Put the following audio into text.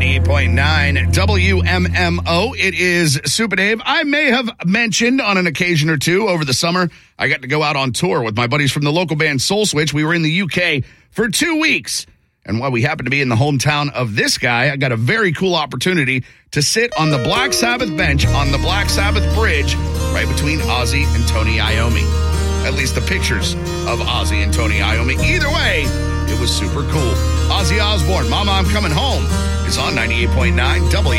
98.9 WMMO. It is Super Dave. I may have mentioned on an occasion or two over the summer, I got to go out on tour with my buddies from the local band Soul Switch. We were in the UK for 2 weeks. And while we happened to be in the hometown of this guy, I got a very cool opportunity to sit on the Black Sabbath bench on the Black Sabbath bridge right between Ozzy and Tony Iommi. At least the pictures of Ozzy and Tony Iommi. Either way, it was super cool. Ozzy Osbourne, Mama, I'm Coming Home is on 98.9 WMMO.